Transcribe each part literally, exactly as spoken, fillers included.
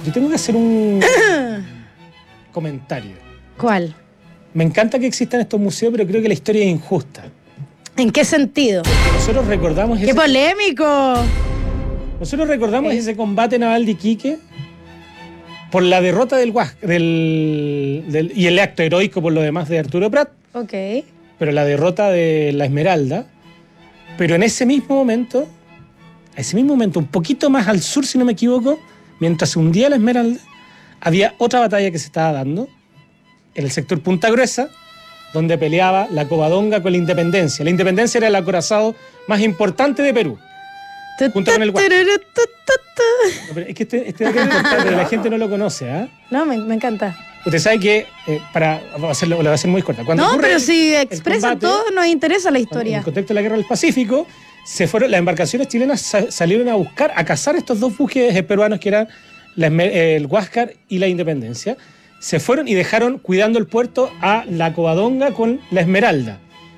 yo tengo que hacer un comentario. ¿Cuál? Me encanta que existan estos museos, pero creo que la historia es injusta. ¿En qué sentido? Nosotros recordamos ¡Qué ese, polémico! nosotros recordamos Eh. ese combate naval de Iquique por la derrota del, Huas- del, del y el acto heroico por lo demás de Arturo Prat, Ok. pero la derrota de la Esmeralda. Pero en ese mismo momento, a ese mismo momento, un poquito más al sur, si no me equivoco, mientras se hundía la Esmeralda, había otra batalla que se estaba dando en el sector Punta Gruesa, donde peleaba la Covadonga con la Independencia. La Independencia era el acorazado más importante de Perú. Junto con el Huascar. No, pero es que este, este dato es importante, la gente no lo conoce, ¿ah? ¿eh? No, me, me encanta. Usted sabe que, eh, para hacerlo, lo voy a hacer muy corta. Cuando No, ocurre pero el- si el expresan combate, todo, nos interesa la en historia. el contexto de la guerra del Pacífico, se fueron, las embarcaciones chilenas sa- salieron a buscar, a cazar estos dos buques peruanos que eran la Esmer- el Huáscar y la Independencia. Se fueron y dejaron cuidando el puerto a la Covadonga con la Esmeralda.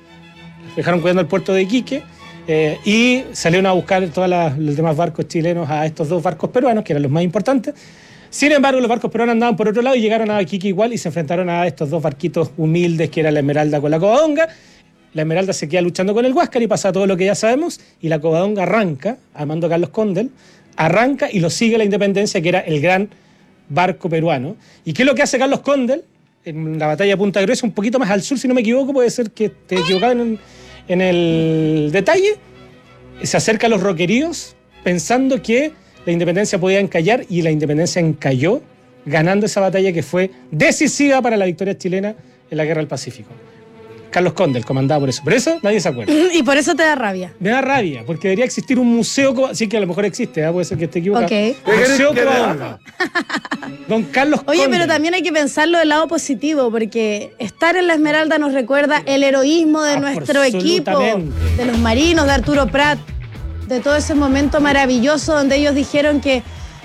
Dejaron cuidando el puerto de Iquique eh, y salieron a buscar todos los demás barcos chilenos a estos dos barcos peruanos, que eran los más importantes. Sin embargo, los barcos peruanos andaban por otro lado y llegaron a Iquique igual y se enfrentaron a estos dos barquitos humildes que era la Esmeralda con la Covadonga. La Esmeralda se queda luchando con el Huáscar y pasa todo lo que ya sabemos, y la Covadonga arranca, al mando de Carlos Condel, arranca y lo sigue la Independencia, que era el gran barco peruano. ¿Y qué es lo que hace Carlos Condel en la batalla de Punta Gruesa, un poquito más al sur, si no me equivoco, puede ser que esté equivocado en, en el detalle? Se acerca a los roqueríos pensando que la Independencia podía encallar, y la Independencia encalló, ganando esa batalla que fue decisiva para la victoria chilena en la Guerra del Pacífico. Carlos Condel comandaba por eso. Por eso nadie se acuerda. Y por eso te da rabia. Me da rabia, porque debería existir un museo, co- sí que a lo mejor existe, ¿eh? Puede ser que esté equivocado. Ok. Museo Covadonga. Don Carlos Oye, Condel. pero también hay que pensarlo del lado positivo, porque estar en la Esmeralda nos recuerda el heroísmo de nuestro equipo, Absolutamente. de los marinos, de Arturo Prat, de todo ese momento maravilloso donde ellos dijeron que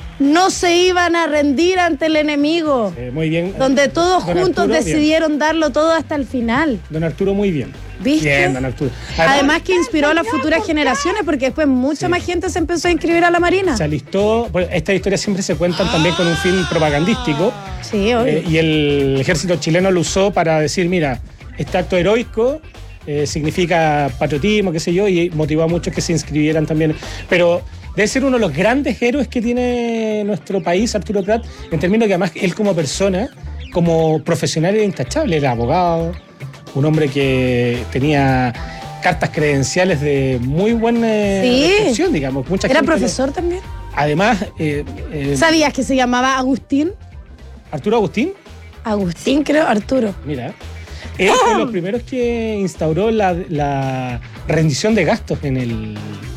no se iban a rendir ante el enemigo, Eh, muy bien. donde todos Don juntos Arturo, bien. decidieron darlo todo hasta el final. Don Arturo, muy bien. ¿Viste? Bien, don Arturo. Además que inspiró a las futuras generaciones, porque después mucha Sí. más gente se empezó a inscribir a la Marina. Se alistó, pues, estas historias siempre se cuentan también con un fin propagandístico, Sí, obvio. eh, y el ejército chileno lo usó para decir, mira, este acto heroico eh, significa patriotismo, qué sé yo, y motivó a muchos que se inscribieran también. Pero debe ser uno de los grandes héroes que tiene nuestro país, Arturo Prat, en términos que además él como persona, como profesional, era intachable. Era abogado, un hombre que tenía cartas credenciales de muy buena Sí. recepción, digamos. Mucha ¿Era gente lo- profesor también? Además, eh, eh, ¿Sabías que se llamaba Agustín? Arturo Agustín, Agustín, creo, Arturo. mira, él fue de los primeros que instauró la, la rendición de gastos en el...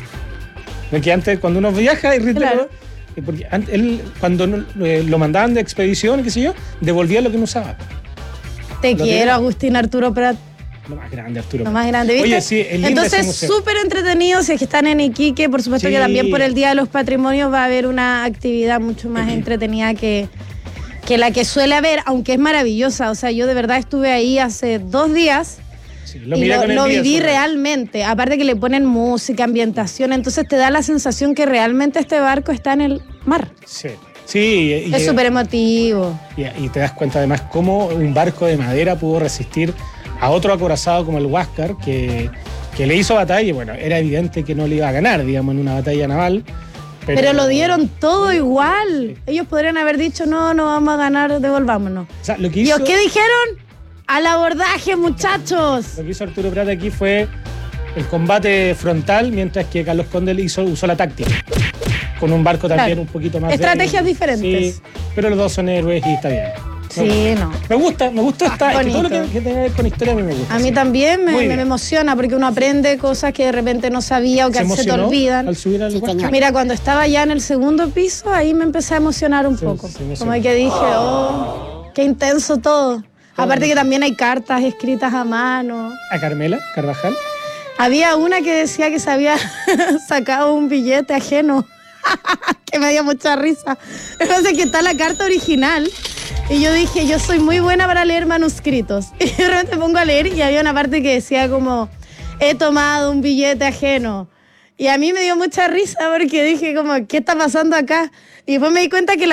Porque antes, cuando uno viaja y rinde, Claro. eh, porque antes, él, cuando no- eh, lo mandaban de expedición, qué sé yo, devolvía lo que no usaba. Te Lo quiero, tiene. Agustín Arturo Prat, Lo más grande, Arturo. lo más grande, ¿viste? Oye, sí, es lindo ese Entonces, museo. súper entretenido. Si es que están en Iquique, por supuesto Sí. que también por el Día de los Patrimonios va a haber una actividad mucho más entretenida que, que la que suele haber, aunque es maravillosa. O sea, yo de verdad estuve ahí hace dos días. Sí, lo y miré lo, con lo envidia, viví sobre- realmente. Aparte que le ponen música, ambientación, entonces te da la sensación que realmente este barco está en el mar. Sí, sí. Y, Es y- súper emotivo. y, y te das cuenta además cómo un barco de madera pudo resistir a otro acorazado como el Huáscar, que, que le hizo batalla, y bueno, era evidente que no le iba a ganar, digamos, en una batalla naval. Pero, Pero lo dieron todo igual. Ellos podrían haber dicho, no, no vamos a ganar, devolvámonos. O sea, lo que ¿Y hizo, qué dijeron? Al abordaje, muchachos. lo que hizo Arturo Prat aquí fue el combate frontal, mientras que Carlos Condel hizo, usó la táctica. Con un barco también Claro. un poquito más... Estrategias débil. diferentes. Sí, pero los dos son héroes y está bien. Sí, no. Me gusta, me gusta esta, es que todo lo que, bonito. que tenga que ver con historia a mí me gusta. A mí sí. también me, Muy me bien. emociona porque uno aprende cosas que de repente no sabía o que ¿Se se, te emocionó olvidan. al subir al Sí, Huáscar? señor. Mira, cuando estaba ya en el segundo piso, ahí me empecé a emocionar un Se- poco. se emocionó. Como que dije, oh, qué intenso todo. Aparte que también hay cartas escritas a mano. A Carmela Carvajal. Había una que decía que se había sacado un billete ajeno, que me dio mucha risa. Entonces que está la carta original. Y yo dije, yo soy muy buena para leer manuscritos. Y de repente pongo a leer y había una parte que decía como, he tomado un billete ajeno. Y a mí me dio mucha risa porque dije como, ¿qué está pasando acá? Y después me di cuenta que la